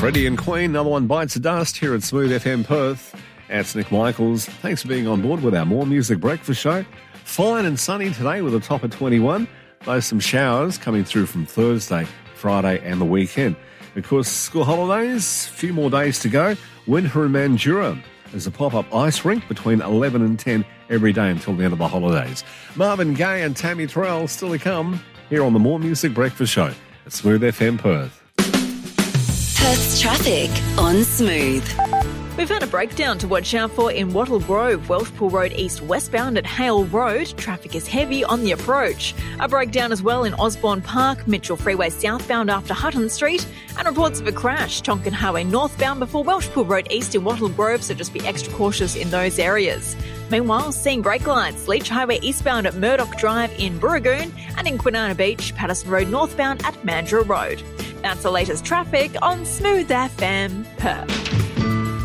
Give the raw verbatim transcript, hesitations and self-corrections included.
Freddie and Queen, another one bites the dust here at Smooth F M Perth. It's Nick Michaels. Thanks for being on board with our More Music Breakfast show. Fine and sunny today with a top of twenty-one. Though some showers coming through from Thursday, Friday and the weekend. Of course, school holidays, a few more days to go. Winter in Mandurah. There's a pop-up ice rink between eleven and ten every day until the end of the holidays. Marvin Gaye and Tammy Terrell still to come here on the More Music Breakfast show at Smooth F M Perth. Perth's traffic on Smooth. We've had a breakdown to watch out for in Wattle Grove, Welshpool Road East westbound at Hale Road. Traffic is heavy on the approach. A breakdown as well in Osborne Park, Mitchell Freeway southbound after Hutton Street, and reports of a crash, Tonkin Highway northbound before Welshpool Road East in Wattle Grove, so just be extra cautious in those areas. Meanwhile, seeing brake lights, Leach Highway eastbound at Murdoch Drive in Burragoon, and in Kwinana Beach, Patterson Road northbound at Mandurah Road. That's the latest traffic on Smooth F M Perth.